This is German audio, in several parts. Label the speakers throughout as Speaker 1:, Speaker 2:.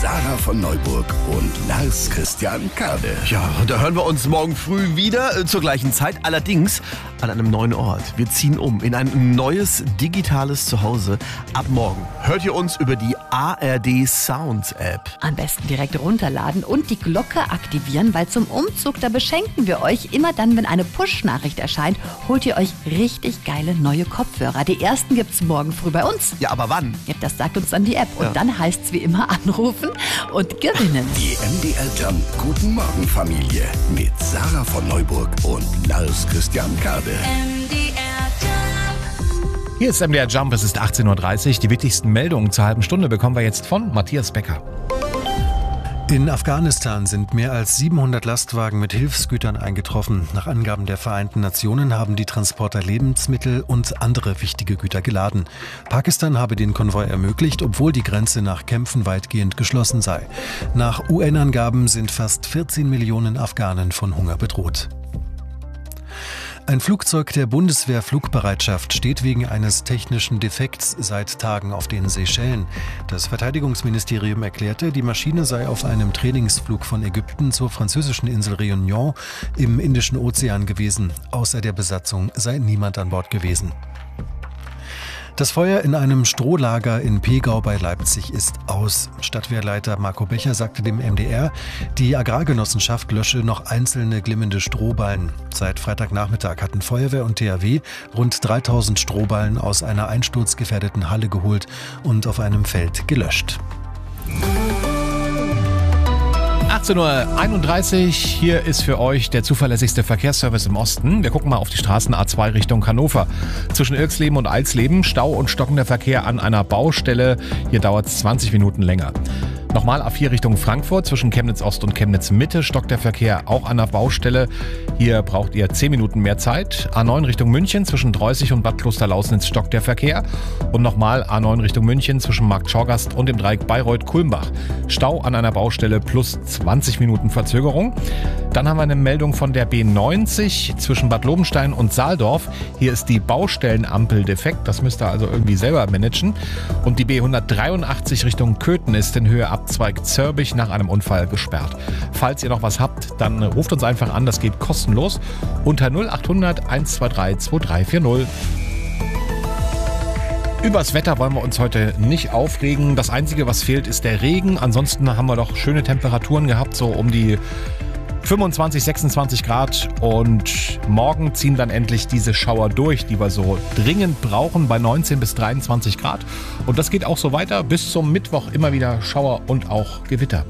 Speaker 1: Sarah von Neuburg und Lars Christian Kade.
Speaker 2: Ja, da hören wir uns morgen früh wieder zur gleichen Zeit, allerdings an einem neuen Ort. Wir ziehen um in ein neues digitales Zuhause. Ab morgen hört ihr uns über die ARD Sounds App.
Speaker 3: Am besten direkt runterladen und die Glocke aktivieren, weil zum Umzug, da beschenken wir euch. Immer dann, wenn eine Push-Nachricht erscheint, holt ihr euch richtig geile neue Kopfhörer. Die ersten gibt's morgen früh bei uns.
Speaker 2: Ja, aber wann?
Speaker 3: Ja, das sagt uns dann die App. Und dann heißt's wie immer anrufen und gewinnen.
Speaker 1: Die MDR Jump Guten Morgen Familie mit Sarah von Neuburg und Lars Christian Kade.
Speaker 4: Hier ist MDR Jump, es ist 18.30 Uhr. Die wichtigsten Meldungen zur halben Stunde bekommen wir jetzt von Matthias Becker.
Speaker 5: In Afghanistan sind mehr als 700 Lastwagen mit Hilfsgütern eingetroffen. Nach Angaben der Vereinten Nationen haben die Transporter Lebensmittel und andere wichtige Güter geladen. Pakistan habe den Konvoi ermöglicht, obwohl die Grenze nach Kämpfen weitgehend geschlossen sei. Nach UN-Angaben sind fast 14 Millionen Afghanen von Hunger bedroht. Ein Flugzeug der Bundeswehr-Flugbereitschaft steht wegen eines technischen Defekts seit Tagen auf den Seychellen. Das Verteidigungsministerium erklärte, die Maschine sei auf einem Trainingsflug von Ägypten zur französischen Insel Réunion im Indischen Ozean gewesen. Außer der Besatzung sei niemand an Bord gewesen. Das Feuer in einem Strohlager in Pegau bei Leipzig ist aus. Stadtwehrleiter Marco Becher sagte dem MDR, die Agrargenossenschaft lösche noch einzelne glimmende Strohballen. Seit Freitagnachmittag hatten Feuerwehr und THW rund 3000 Strohballen aus einer einsturzgefährdeten Halle geholt und auf einem Feld gelöscht.
Speaker 4: 18.31 Uhr, hier ist für euch der zuverlässigste Verkehrsservice im Osten. Wir gucken mal auf die Straßen A2 Richtung Hannover. Zwischen Irksleben und Eilsleben Stau und stockender Verkehr an einer Baustelle. Hier dauert es 20 Minuten länger. Nochmal A4 Richtung Frankfurt, zwischen Chemnitz Ost und Chemnitz Mitte stockt der Verkehr auch an der Baustelle. Hier braucht ihr 10 Minuten mehr Zeit. A9 Richtung München, zwischen Dreußig und Bad Klosterlausnitz stockt der Verkehr. Und nochmal A9 Richtung München, zwischen Markt Schorgast und dem Dreieck Bayreuth-Kulmbach. Stau an einer Baustelle plus 20 Minuten Verzögerung. Dann haben wir eine Meldung von der B90 zwischen Bad Lobenstein und Saaldorf. Hier ist die Baustellenampel defekt, das müsst ihr also irgendwie selber managen. Und die B183 Richtung Köthen ist in Höhe Abzweig Zörbich nach einem Unfall gesperrt. Falls ihr noch was habt, dann ruft uns einfach an, das geht kostenlos unter 0800 123 2340. Übers Wetter wollen wir uns heute nicht aufregen. Das Einzige, was fehlt, ist der Regen. Ansonsten haben wir doch schöne Temperaturen gehabt, so um die 25, 26 Grad. Und morgen ziehen dann endlich diese Schauer durch, die wir so dringend brauchen, bei 19 bis 23 Grad. Und das geht auch so weiter bis zum Mittwoch. Immer wieder Schauer und auch Gewitter.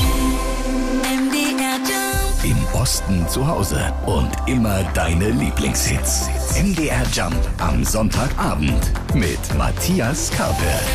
Speaker 1: Im Osten zu Hause und immer deine Lieblingshits. MDR Jump am Sonntagabend mit Matthias Karpe.